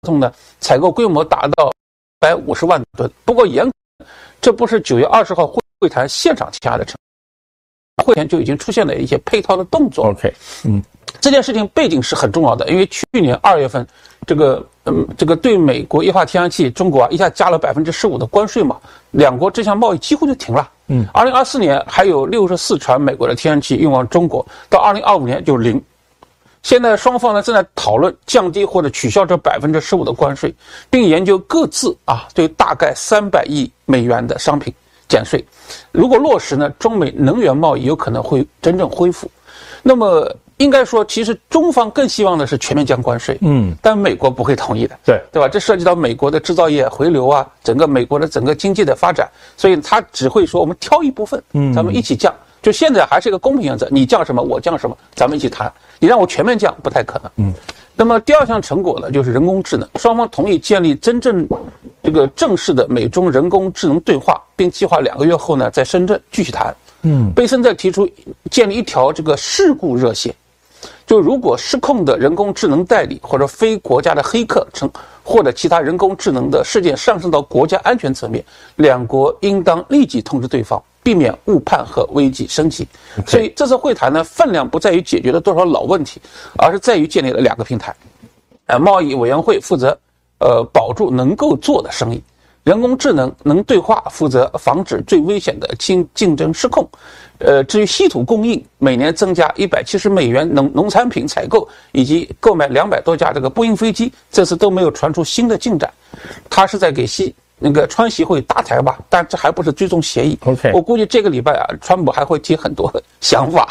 同呢采购规模达到150万吨。不过严格这不是9月20号会谈现场签下的成果，会前就已经出现了一些配套的动作。 OK， 这件事情背景是很重要的，因为去年2月份，这个对美国液化天然气中国一下加了15%的关税嘛，两国这项贸易几乎就停了。2024年还有64船美国的天然气运往中国，到2025年就0。现在双方呢正在讨论降低或者取消这15%的关税，并研究各自对大概300亿美元的商品减税。如果落实呢，中美能源贸易有可能会真正恢复。那么应该说，其实中方更希望的是全面降关税，但美国不会同意的，对吧？这涉及到美国的制造业回流啊，整个美国的整个经济的发展，所以他只会说我们挑一部分，咱们一起降。就现在还是一个公平原则，你降什么我降什么，咱们一起谈。你让我全面降不太可能。那么第二项成果呢，就是人工智能，双方同意建立真正正式的美中人工智能对话，并计划2个月后呢在深圳继续谈。贝森再提出建立一条事故热线，就如果失控的人工智能代理或者非国家的黑客或者其他人工智能的事件上升到国家安全层面，两国应当立即通知对方，避免误判和危机升级。所以这次会谈呢，分量不在于解决了多少老问题，而是在于建立了2个平台。贸易委员会负责保住能够做的生意，人工智能能对话负责防止最危险的竞争失控。至于稀土供应，每年增加170美元农产品采购，以及购买200多架波音飞机，这次都没有传出新的进展。他是在给川协会搭台吧，但这还不是最终协议。 OK， 我估计这个礼拜川普还会提很多想法。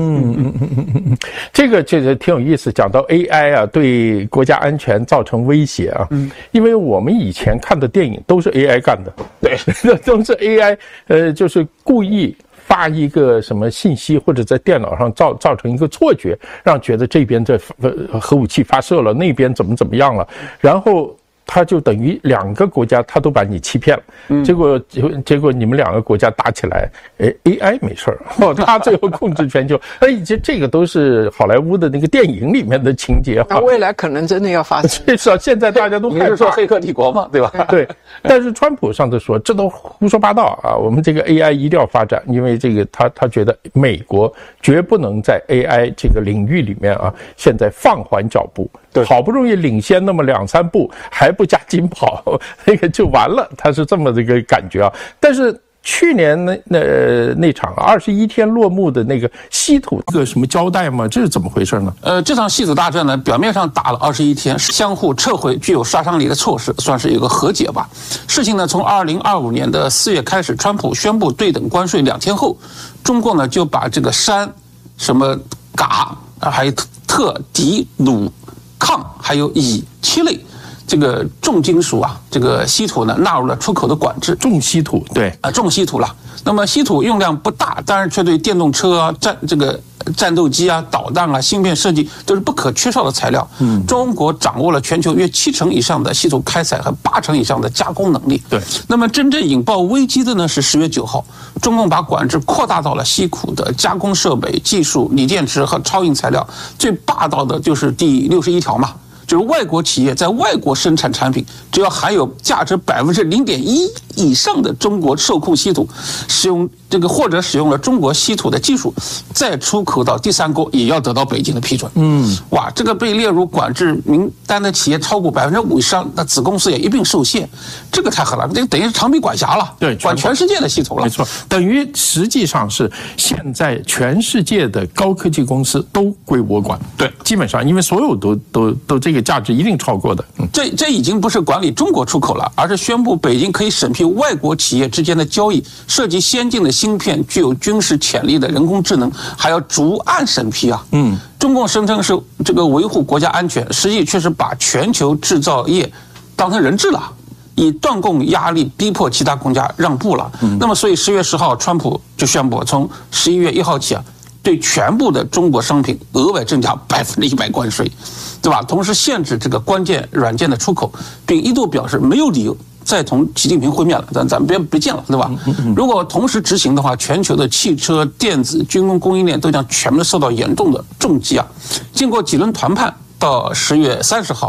这个挺有意思，讲到 AI 对国家安全造成威胁因为我们以前看的电影都是 AI 干的， 对， 都是 AI，就是故意发一个什么信息，或者在电脑上造成一个错觉，让觉得这边核武器发射了，那边怎么样了，然后他就等于2个国家他都把你欺骗了，结果你们2个国家打起来，AI 没事他最后控制全球，这个都是好莱坞的那个电影里面的情节那未来可能真的要发生。 至少现在大家都害怕。 你是说黑客帝国吗？对吧？ 对。但是川普上次说这都胡说八道我们这个 AI 一定要发展，因为这个他觉得美国绝不能在 AI 这个领域里面现在放缓脚步。对，好不容易领先那么2-3步，还不加紧跑，那个就完了。他是这么这个感觉但是去年那场21天落幕的那个稀土这个什么交代吗？这是怎么回事呢？ 这场稀土大战呢，表面上打了21天，相互撤回具有杀伤力的措施，算是有个和解吧。事情呢，从2025年的4月开始，川普宣布对等关税2天后，中国呢就把这个铧、什么镉还有锑、镝、钼、抗还有乙7类这个重金属这个稀土呢纳入了出口的管制。 重稀土，对重稀土了。那么稀土用量不大，但是却对电动车战斗机导弹芯片设计都是不可缺少的材料。中国掌握了全球约70%以上的稀土开采和80%以上的加工能力。 对。 那么真正引爆危机的呢是10月9号，中共把管制扩大到了稀土的加工设备、技术、锂电池和超硬材料。最霸道的就是第61条嘛。就是外国企业在外国生产产品，只要含有价值0.1%以上的中国受控稀土，或者使用了中国稀土的技术，再出口到第三国，也要得到北京的批准。哇，这个被列入管制名单的企业超过5%以上，那子公司也一并受限，这个太狠了，这个等于是长臂管辖了， 对， 管全世界的稀土了。 没错，等于实际上是现在全世界的高科技公司都归我管。 对， 基本上因为所有都这个价值一定超过的。 这已经不是管理中国出口了，而是宣布北京可以审批外国企业之间的交易，涉及先进的芯片、具有军事潜力的人工智能，还要逐案审批中共声称是这个维护国家安全，实际却是把全球制造业当成人质了，以断供压力逼迫其他国家让步了。那么所以10月10号，川普就宣布从11月1号起对全部的中国商品额外增加100%关税，对吧？同时限制这个关键软件的出口，并一度表示没有理由再同习近平会面了，咱别见了，对吧？如果同时执行的话，全球的汽车、电子、军工供应链都将全面受到严重的重击经过几轮谈判，到10月30号，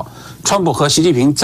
川普和习近平